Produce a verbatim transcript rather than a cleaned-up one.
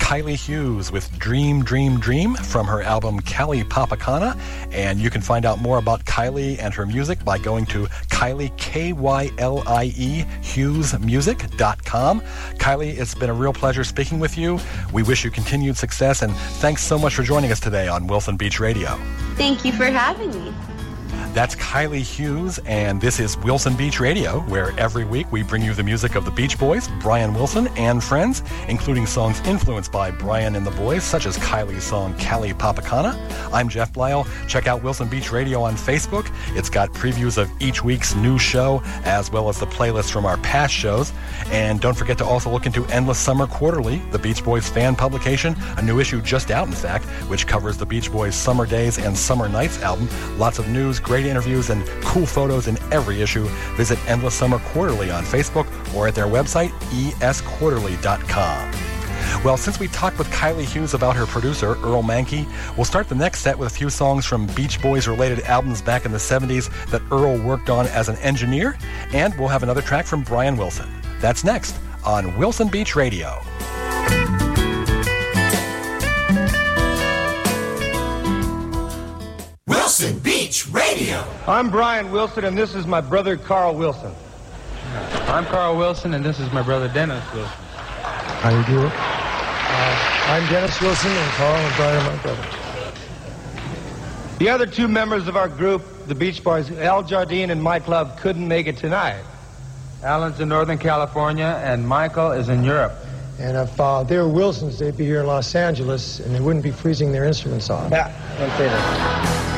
Kylie Hughes with Dream, Dream, Dream from her album Kali Papakana. And you can find out more about Kylie and her music by going to Kylie, K Y L I E, Hughes Music dot com. Kylie, it's been a real pleasure speaking with you. We wish you continued success, and thanks so much for joining us today on Wilson Beach Radio. Thank you for having me. That's Kylie Hughes, and this is Wilson Beach Radio, where every week we bring you the music of the Beach Boys, Brian Wilson, and friends, including songs influenced by Brian and the Boys, such as Kylie's song Kali Papakana. I'm Jeff Blyle. Check out Wilson Beach Radio on Facebook. It's got previews of each week's new show, as well as the playlist from our past shows. And don't forget to also look into Endless Summer Quarterly, the Beach Boys fan publication, a new issue just out, in fact, which covers the Beach Boys' Summer Days and Summer Nights album. Lots of news, great interviews, and cool photos in every issue. Visit Endless Summer Quarterly on Facebook or at their website, E S quarterly dot com. Well, since we talked with Kylie Hughes about her producer, Earl Mankey, we'll start the next set with a few songs from Beach Boys-related albums back in the seventies that Earl worked on as an engineer, and we'll have another track from Brian Wilson. That's next on Wilson Beach Radio. Wilson Beach Radio. I'm Brian Wilson, and this is my brother Carl Wilson. I'm Carl Wilson, and this is my brother Dennis Wilson. How you doing? Uh, I'm Dennis Wilson, and Carl and Brian are my brother. The other two members of our group, the Beach Boys, Al Jardine and Mike Love, couldn't make it tonight. Alan's in Northern California, and Michael is in Europe. And if uh, they were Wilsons, they'd be here in Los Angeles, and they wouldn't be freezing their instruments off. Yeah, don't say that.